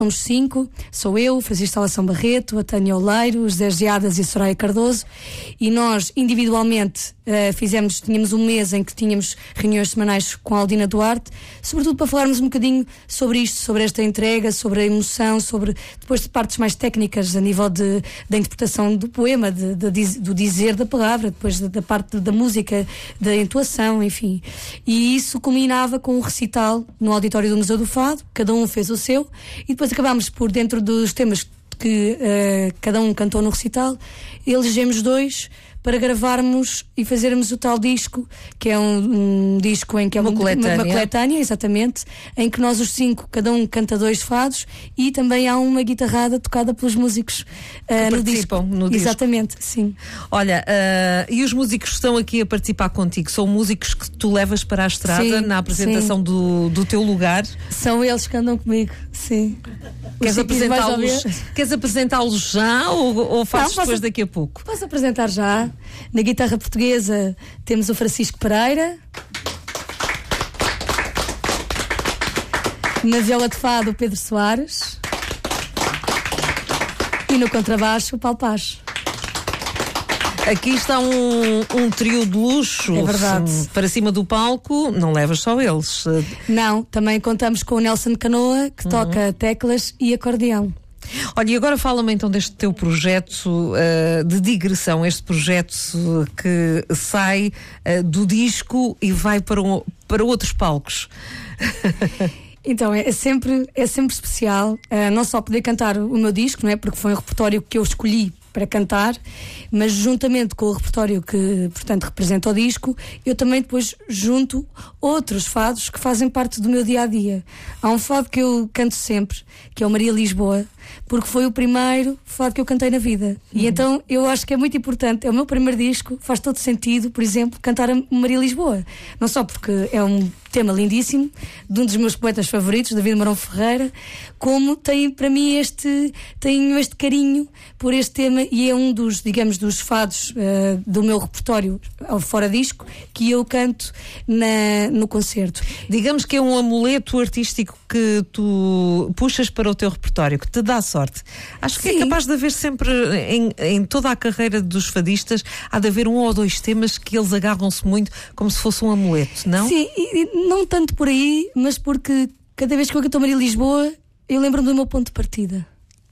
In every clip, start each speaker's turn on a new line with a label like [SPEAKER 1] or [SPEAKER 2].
[SPEAKER 1] Somos 5, sou eu, Francisco Salação Barreto, a Tânia Oleiro, José Geadas e a Soraya Cardoso, e nós individualmente tínhamos um mês em que tínhamos reuniões semanais com a Aldina Duarte, sobretudo para falarmos um bocadinho sobre isto, sobre esta entrega, sobre a emoção, sobre depois de partes mais técnicas a nível da interpretação do poema, do dizer da palavra, depois da parte da música, da entoação, enfim. E isso culminava com um recital no auditório do Museu do Fado, cada um fez o seu, e depois acabámos por, dentro dos temas que cada um cantou no recital, elegemos 2 para gravarmos e fazermos o tal disco, que é um disco em que é uma coletânea, exatamente, em que nós os 5, cada um canta 2 fados, e também há uma guitarrada tocada pelos músicos no disco. Exatamente, sim.
[SPEAKER 2] Olha, e os músicos que estão aqui a participar contigo, são músicos que tu levas para a estrada na apresentação do teu lugar?
[SPEAKER 1] São eles que andam comigo, sim.
[SPEAKER 2] Queres apresentá-los já ou fazes depois daqui a pouco?
[SPEAKER 1] Posso apresentar já. Na guitarra portuguesa temos o Francisco Pereira. Na viola de fado o Pedro Soares. E no contrabaixo o Paulo Paz.
[SPEAKER 2] Aqui está um trio de luxo.
[SPEAKER 1] É verdade.
[SPEAKER 2] Para cima do palco, não levas só eles.
[SPEAKER 1] Não, também contamos com o Nelson Canoa, que toca teclas e acordeão.
[SPEAKER 2] Olha, e agora fala-me então deste teu projeto de digressão, este projeto que sai do disco e vai para outros palcos.
[SPEAKER 1] Então, é sempre especial, não só poder cantar o meu disco, não é? Porque foi um repertório que eu escolhi para cantar, mas juntamente com o repertório que, portanto, representa o disco, eu também depois junto outros fados que fazem parte do meu dia-a-dia. Há um fado que eu canto sempre, que é o Maria Lisboa, porque foi o primeiro fado que eu cantei na vida. E então eu acho que é muito importante, é o meu primeiro disco, faz todo sentido, por exemplo, cantar a Maria Lisboa. Não só porque é um tema lindíssimo, de um dos meus poetas favoritos, David Marão Ferreira, como tem para mim tenho este carinho por este tema, e é um dos, digamos, dos fados do meu repertório ao fora disco que eu canto no concerto.
[SPEAKER 2] Digamos que é um amuleto artístico que tu puxas para o teu repertório, que te dá sorte. Acho que é capaz de haver sempre, em toda a carreira dos fadistas, há de haver 1 ou 2 temas que eles agarram-se muito como se fosse um amuleto, não?
[SPEAKER 1] Sim, e não tanto por aí, mas porque cada vez que eu canto Maria Lisboa, eu lembro-me do meu ponto de partida.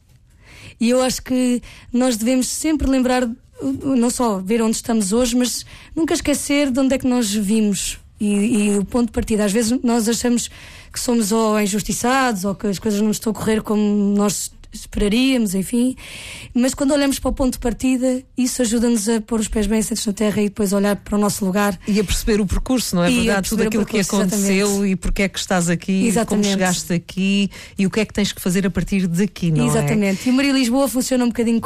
[SPEAKER 1] E eu acho que nós devemos sempre lembrar, não só ver onde estamos hoje, mas nunca esquecer de onde é que nós vimos. E o ponto de partida. Às vezes nós achamos que somos ou injustiçados, ou que as coisas não estão a correr como nós esperaríamos, enfim, mas quando olhamos para o ponto de partida, isso ajuda-nos a pôr os pés bem assentos na terra e depois olhar para o nosso lugar
[SPEAKER 2] e a perceber o percurso, não é verdade? Tudo aquilo que aconteceu, exatamente. E porque é que estás aqui, exatamente. Como chegaste aqui e o que é que tens que fazer a partir daqui, não
[SPEAKER 1] exatamente. E o Maria Lisboa funciona um bocadinho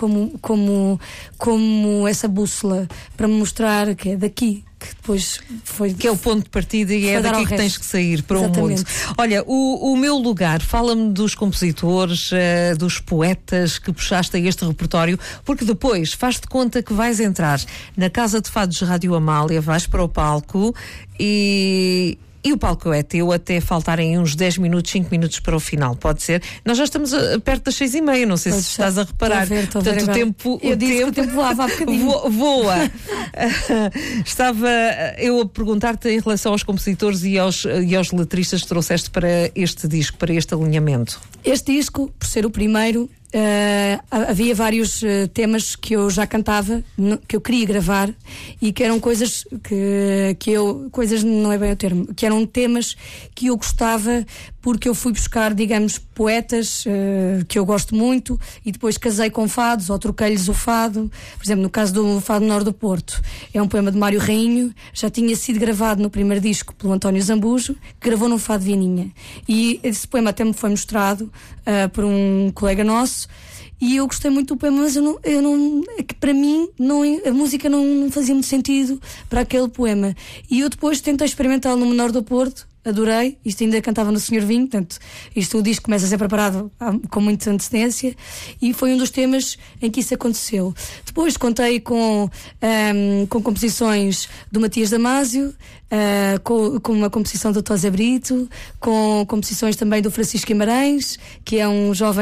[SPEAKER 1] como essa bússola para me mostrar que é daqui que depois foi...
[SPEAKER 2] Que é o ponto de partida e é daqui que tens que sair para o mundo. Olha, o meu lugar, fala-me dos compositores, dos poetas que puxaste a este repertório, porque depois faz-te conta que vais entrar na Casa de Fados Rádio Amália, vais para o palco e o palco é teu até faltarem uns 10 minutos, 5 minutos para o final, pode ser? Nós já estamos perto das 6:30, não sei se estás a reparar.
[SPEAKER 1] Estou a ver
[SPEAKER 2] Portanto,
[SPEAKER 1] o tempo voava há bocadinho.
[SPEAKER 2] Voa. Estava eu a perguntar-te em relação aos compositores e aos letristas que trouxeste para este disco, para este alinhamento.
[SPEAKER 1] Este disco, por ser o primeiro, havia vários temas que eu já cantava, que eu queria gravar e que eram coisas coisas não é bem o termo, que eram temas que eu gostava porque eu fui buscar, digamos, poetas que eu gosto muito e depois casei com fados ou troquei-lhes o fado. Por exemplo, no caso do Fado Menor do Porto, é um poema de Mário Rainho, já tinha sido gravado no primeiro disco pelo António Zambujo, que gravou num fado Vianinha. E esse poema até me foi mostrado por um colega nosso e eu gostei muito do poema, mas que para mim a música não fazia muito sentido para aquele poema. E eu depois tentei experimentá-lo no Menor do Porto adorei. Isto ainda cantava no Senhor Vinho, portanto, o disco começa a ser preparado com muita antecedência, e foi um dos temas em que isso aconteceu. Depois contei com composições do Matias Damasio, com uma composição do Tosé Brito, com composições também do Francisco Guimarães, que é um jovem